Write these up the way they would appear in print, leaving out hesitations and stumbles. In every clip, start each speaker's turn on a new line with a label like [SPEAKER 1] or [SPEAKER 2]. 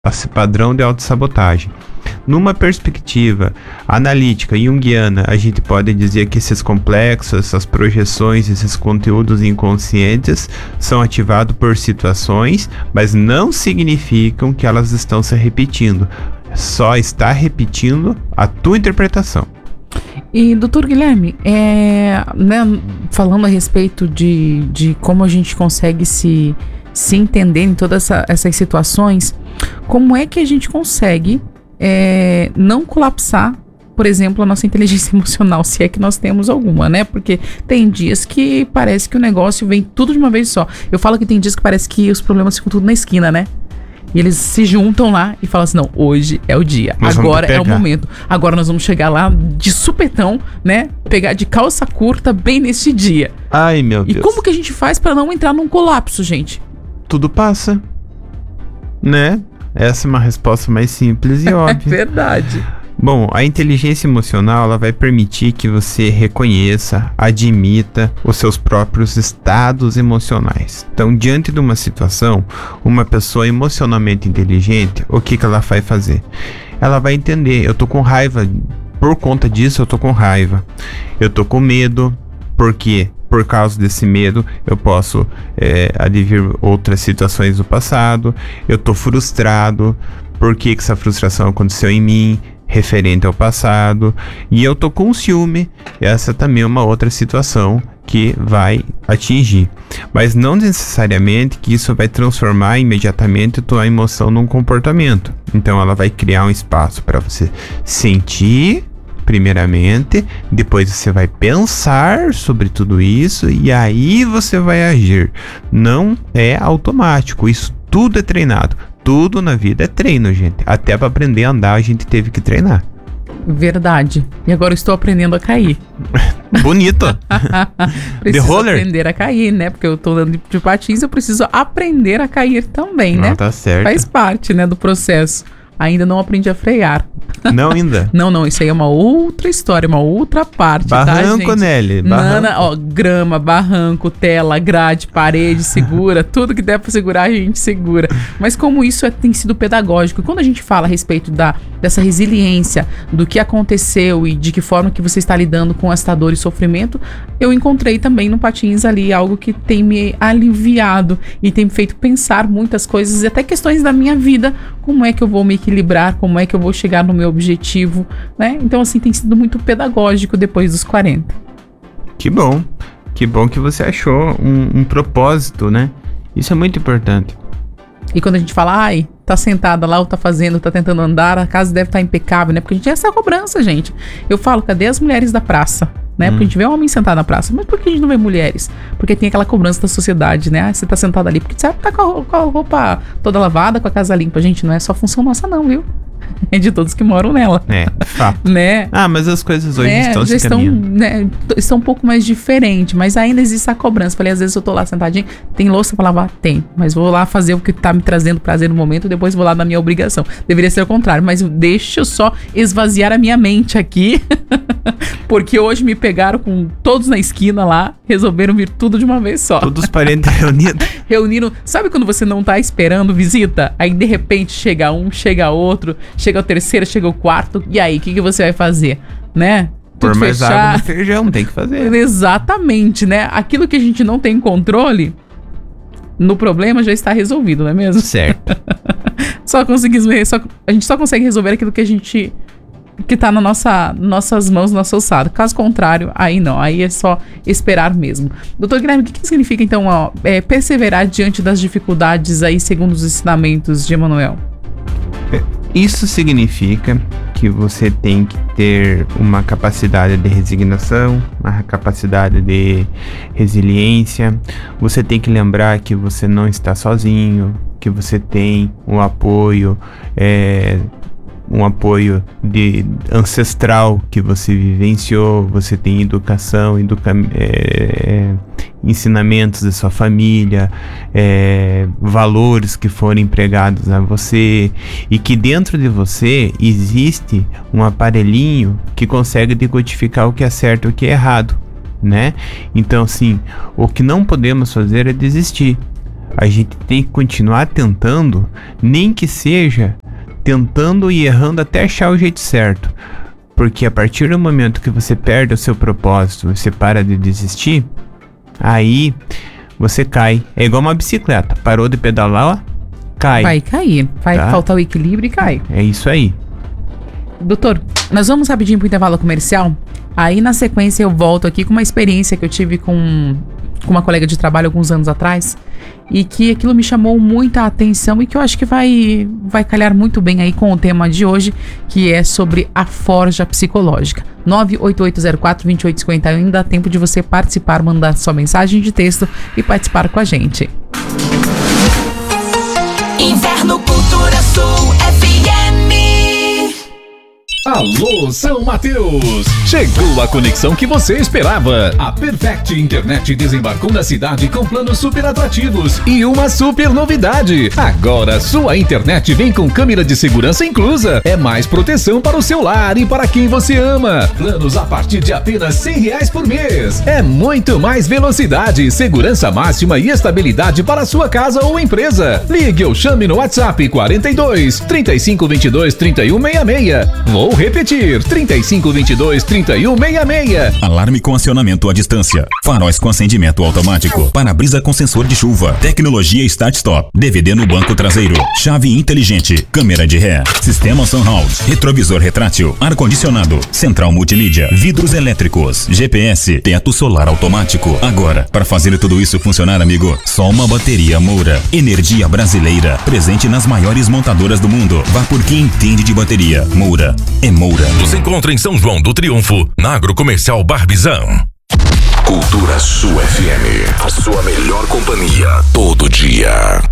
[SPEAKER 1] esse padrão de autossabotagem. Numa perspectiva analítica junguiana, a gente pode dizer que esses complexos, essas projeções, esses conteúdos inconscientes são ativados por situações, mas não significam que elas estão se repetindo. Só está repetindo a tua interpretação.
[SPEAKER 2] E, doutor Guilherme, falando a respeito de como a gente consegue se entender em todas essas situações, como é que a gente consegue não colapsar, por exemplo, a nossa inteligência emocional, se é que nós temos alguma, né? Porque tem dias que parece que o negócio vem tudo de uma vez só. Eu falo que tem dias que parece que os problemas ficam tudo na esquina, né? E eles se juntam lá e falam assim, não, hoje é o dia, agora é o momento. Agora nós vamos chegar lá de supetão, né? Pegar de calça curta bem neste dia.
[SPEAKER 1] Ai, meu Deus.
[SPEAKER 2] E como que a gente faz pra não entrar num colapso, gente?
[SPEAKER 1] Tudo passa, né? Essa é uma resposta mais simples e óbvia.
[SPEAKER 2] Verdade.
[SPEAKER 1] Bom, a inteligência emocional, ela vai permitir que você reconheça, admita os seus próprios estados emocionais. Então, diante de uma situação, uma pessoa emocionalmente inteligente, o que ela vai fazer? Ela vai entender, eu tô com raiva, por conta disso eu tô com raiva. Eu tô com medo, por quê? Por causa desse medo, eu posso advir outras situações do passado. Eu tô frustrado, por que essa frustração aconteceu em mim? Referente ao passado, e eu tô com ciúme, essa também é uma outra situação que vai atingir, mas não necessariamente que isso vai transformar imediatamente a tua emoção num comportamento. Então ela vai criar um espaço para você sentir primeiramente, depois você vai pensar sobre tudo isso e aí você vai agir. Não é automático, isso tudo é treinado. Tudo na vida é treino, gente. Até para aprender a andar a gente teve que treinar.
[SPEAKER 2] Verdade. E agora eu estou aprendendo a cair.
[SPEAKER 1] Bonito.
[SPEAKER 2] Preciso The roller? Aprender a cair, né? Porque eu tô andando de patins, eu preciso aprender a cair também, né?
[SPEAKER 1] Tá certo.
[SPEAKER 2] Faz parte, né, do processo. Ainda não aprendi a frear.
[SPEAKER 1] Não ainda?
[SPEAKER 2] Não, isso aí é uma outra história, uma outra parte,
[SPEAKER 1] barranco,
[SPEAKER 2] tá, gente?
[SPEAKER 1] Nelly, barranco.
[SPEAKER 2] Ó, grama, barranco, tela, grade, parede, segura, tudo que der pra segurar, a gente segura. Mas como isso tem sido pedagógico, e quando a gente fala a respeito dessa resiliência, do que aconteceu e de que forma que você está lidando com esta dor e sofrimento, eu encontrei também no Patins ali algo que tem me aliviado e tem me feito pensar muitas coisas, e até questões da minha vida, como é que eu vou me equilibrar, como é que eu vou chegar no meu objetivo, né? Então, assim, tem sido muito pedagógico depois dos 40.
[SPEAKER 1] Que bom que você achou um propósito, né? Isso é muito importante.
[SPEAKER 2] E quando a gente fala, tá sentada lá ou tá fazendo, tá tentando andar, a casa deve estar impecável, né? Porque a gente tem essa cobrança, gente. Eu falo, cadê as mulheres da praça? Né? Porque a gente vê homem sentado na praça. Mas por que a gente não vê mulheres? Porque tem aquela cobrança da sociedade, né? Você tá sentado ali porque você tá com a roupa toda lavada, com a casa limpa. Gente, não é só função nossa não, viu? É de todos que moram nela.
[SPEAKER 1] Fato.
[SPEAKER 2] Né?
[SPEAKER 1] Mas as coisas hoje estão se caminhando.
[SPEAKER 2] Né, estão um pouco mais diferentes, mas ainda existe a cobrança. Falei, às vezes eu tô lá sentadinho, tem louça pra lavar? Tem. Mas vou lá fazer o que tá me trazendo prazer no momento, depois vou lá na minha obrigação. Deveria ser o contrário, mas deixa eu só esvaziar a minha mente aqui, porque hoje me pegaram com todos na esquina lá, resolveram vir tudo de uma vez só.
[SPEAKER 1] Todos os parentes reunidos.
[SPEAKER 2] Reuniram. Sabe quando você não tá esperando visita? Aí de repente chega um, chega outro, chega o terceiro, chega o quarto, e aí, o que você vai fazer? Né?
[SPEAKER 1] Por mais água no feijão, tem que fazer.
[SPEAKER 2] Exatamente, né? Aquilo que a gente não tem controle, no problema já está resolvido, não é mesmo?
[SPEAKER 1] Certo.
[SPEAKER 2] A gente só consegue resolver aquilo que tá na nossas mãos, nossa alçada. Caso contrário, aí não, aí é só esperar mesmo. Doutor Guilherme, o que significa então perseverar diante das dificuldades aí, segundo os ensinamentos de Emmanuel?
[SPEAKER 1] Isso significa que você tem que ter uma capacidade de resignação, uma capacidade de resiliência. Você tem que lembrar que você não está sozinho, que você tem um apoio ancestral que você vivenciou, você tem educação, ensinamentos da sua família, valores que foram empregados a você, e que dentro de você existe um aparelhinho que consegue decodificar o que é certo e o que é errado, né? Então, assim, o que não podemos fazer é desistir. A gente tem que continuar tentando, nem que seja tentando e errando até achar o jeito certo. Porque a partir do momento que você perde o seu propósito, você para de desistir, aí você cai. É igual uma bicicleta. Parou de pedalar, ó, cai.
[SPEAKER 2] Vai cair. Vai faltar o equilíbrio e cai.
[SPEAKER 1] É isso aí.
[SPEAKER 2] Doutor, nós vamos rapidinho pro intervalo comercial. Aí na sequência eu volto aqui com uma experiência que eu tive com uma colega de trabalho alguns anos atrás, e que aquilo me chamou muita atenção e que eu acho que vai calhar muito bem aí com o tema de hoje, que é sobre a forja psicológica. 98804-2851, ainda dá tempo de você participar, mandar sua mensagem de texto e participar com a gente.
[SPEAKER 3] Inverno Cultura Sul FM.
[SPEAKER 4] Alô, São Mateus! Chegou a conexão que você esperava. A Perfect Internet desembarcou na cidade com planos super atrativos e uma super novidade. Agora sua internet vem com câmera de segurança inclusa. É mais proteção para o seu lar e para quem você ama. Planos a partir de apenas R$100 por mês. É muito mais velocidade, segurança máxima e estabilidade para a sua casa ou empresa. Ligue ou chame no WhatsApp 42 3522 3166. Vou repetir, 3522 3166.
[SPEAKER 5] Alarme com acionamento à distância. Faróis com acendimento automático. Para-brisa com sensor de chuva. Tecnologia Start-Stop. DVD no banco traseiro. Chave inteligente. Câmera de ré. Sistema Sunhouse. Retrovisor retrátil. Ar-condicionado. Central multimídia. Vidros elétricos. GPS. Teto solar automático. Agora, para fazer tudo isso funcionar, amigo, só uma bateria Moura. Energia brasileira. Presente nas maiores montadoras do mundo. Vá por quem entende de bateria. Moura. É Moura.
[SPEAKER 6] Nos encontra em São João do Triunfo, na Agrocomercial Barbizão.
[SPEAKER 7] Cultura Sul FM, a sua melhor companhia todo dia.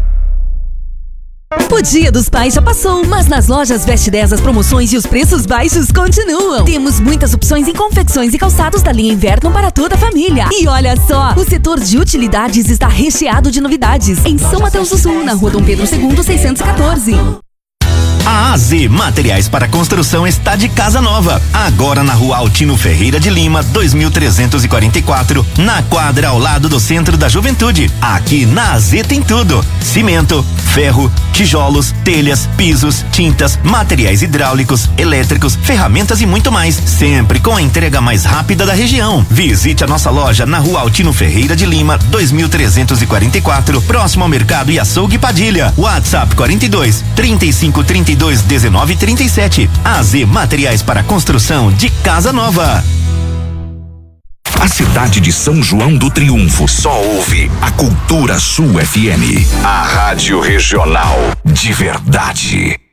[SPEAKER 8] O Dia dos Pais já passou, mas nas lojas Veste 10 as promoções e os preços baixos continuam. Temos muitas opções em confecções e calçados da linha inverno para toda a família. E olha só, o setor de utilidades está recheado de novidades. Em São Mateus do Sul, na Rua Dom Pedro II, 614.
[SPEAKER 9] A AZ Materiais para Construção está de casa nova. Agora na Rua Altino Ferreira de Lima, 2344, na quadra ao lado do Centro da Juventude. Aqui na AZ tem tudo: cimento, ferro, tijolos, telhas, pisos, tintas, materiais hidráulicos, elétricos, ferramentas e muito mais. Sempre com a entrega mais rápida da região. Visite a nossa loja na Rua Altino Ferreira de Lima, 2344, próximo ao Mercado e Açougue Padilha. WhatsApp 42 3532 1937. AZ Materiais para Construção de Casa Nova.
[SPEAKER 7] A cidade de São João do Triunfo só ouve a Cultura Sul FM, a rádio regional de verdade.